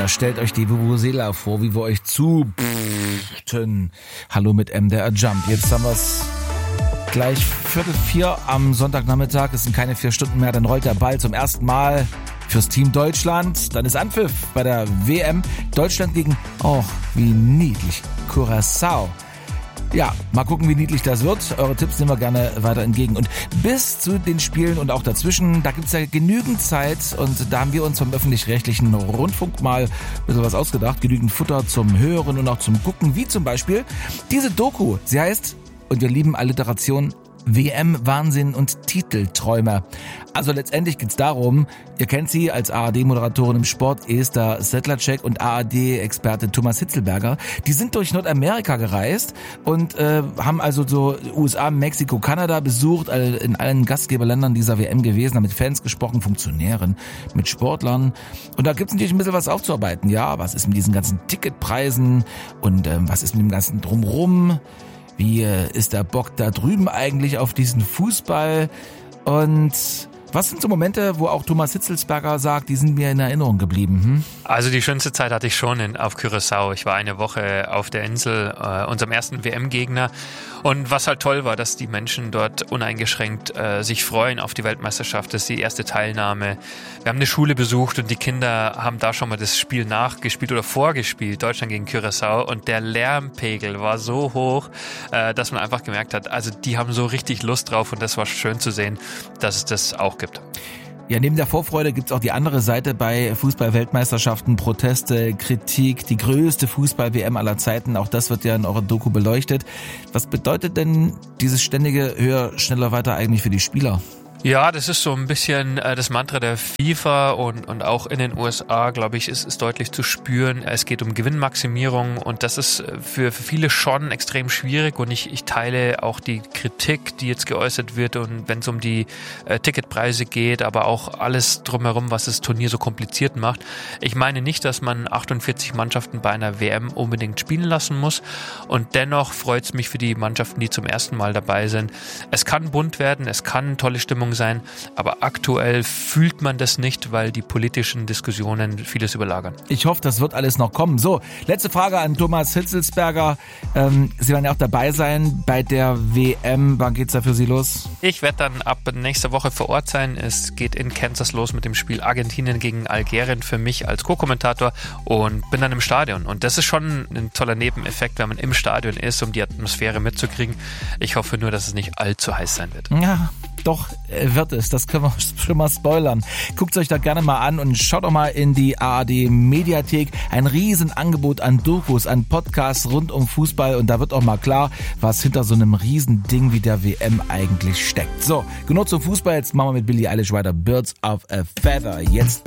Ja, stellt euch die Vuvuzela vor, wie wir euch zupften. Hallo mit MDR Jump. Jetzt haben wir's gleich 3:45 am Sonntagnachmittag. Es sind keine 4 Stunden mehr, dann rollt der Ball zum ersten Mal fürs Team Deutschland. Dann ist Anpfiff bei der WM. Deutschland gegen, wie niedlich, Curaçao. Ja, mal gucken, wie niedlich das wird. Eure Tipps nehmen wir gerne weiter entgegen. Und bis zu den Spielen und auch dazwischen, da gibt's ja genügend Zeit. Und da haben wir uns vom öffentlich-rechtlichen Rundfunk mal ein bisschen was ausgedacht. Genügend Futter zum Hören und auch zum Gucken. Wie zum Beispiel diese Doku. Sie heißt, und wir lieben Alliteration, WM, Wahnsinn und Titelträumer. Also letztendlich geht's darum, ihr kennt sie als ARD-Moderatorin im Sport, Esther Sedlacek, und ARD-Experte Thomas Hitzlberger. Die sind durch Nordamerika gereist und haben also so USA, Mexiko, Kanada besucht, in allen Gastgeberländern dieser WM gewesen, haben mit Fans gesprochen, Funktionären, mit Sportlern. Und da gibt's natürlich ein bisschen was aufzuarbeiten. Ja, was ist mit diesen ganzen Ticketpreisen und was ist mit dem ganzen Drumrum? Wie ist der Bock da drüben eigentlich auf diesen Fußball? Und was sind so Momente, wo auch Thomas Hitzlberger sagt, die sind mir in Erinnerung geblieben? Also die schönste Zeit hatte ich schon auf Curaçao. Ich war eine Woche auf der Insel, unserem ersten WM-Gegner. Und was halt toll war, dass die Menschen dort uneingeschränkt sich freuen auf die Weltmeisterschaft. Das ist die erste Teilnahme. Wir haben eine Schule besucht und die Kinder haben da schon mal das Spiel nachgespielt oder vorgespielt, Deutschland gegen Curaçao. Und der Lärmpegel war so hoch, dass man einfach gemerkt hat, also die haben so richtig Lust drauf, und das war schön zu sehen, dass es das auch gibt. Ja, neben der Vorfreude gibt's auch die andere Seite bei Fußball-Weltmeisterschaften, Proteste, Kritik, die größte Fußball-WM aller Zeiten. Auch das wird ja in eurer Doku beleuchtet. Was bedeutet denn dieses ständige höher, schneller, weiter eigentlich für die Spieler? Ja, das ist so ein bisschen das Mantra der FIFA und auch in den USA, glaube ich, ist deutlich zu spüren. Es geht um Gewinnmaximierung, und das ist für viele schon extrem schwierig, und ich teile auch die Kritik, die jetzt geäußert wird, und wenn es um die Ticketpreise geht, aber auch alles drumherum, was das Turnier so kompliziert macht. Ich meine nicht, dass man 48 Mannschaften bei einer WM unbedingt spielen lassen muss, und dennoch freut es mich für die Mannschaften, die zum ersten Mal dabei sind. Es kann bunt werden, es kann tolle Stimmung sein, aber aktuell fühlt man das nicht, weil die politischen Diskussionen vieles überlagern. Ich hoffe, das wird alles noch kommen. So, letzte Frage an Thomas Hitzlberger. Sie werden ja auch dabei sein bei der WM. Wann geht's da für Sie los? Ich werde dann ab nächster Woche vor Ort sein. Es geht in Kansas los mit dem Spiel Argentinien gegen Algerien für mich als Co-Kommentator, und bin dann im Stadion. Und das ist schon ein toller Nebeneffekt, wenn man im Stadion ist, um die Atmosphäre mitzukriegen. Ich hoffe nur, dass es nicht allzu heiß sein wird. Ja, doch wird es. Das können wir schon mal spoilern. Guckt es euch da gerne mal an und schaut doch mal in die ARD-Mediathek. Ein Riesenangebot an Dokus, an Podcasts rund um Fußball, und da wird auch mal klar, was hinter so einem Riesending wie der WM eigentlich steckt. So, genug zum Fußball. Jetzt machen wir mit Billie Eilish weiter. Birds of a Feather. Jetzt bei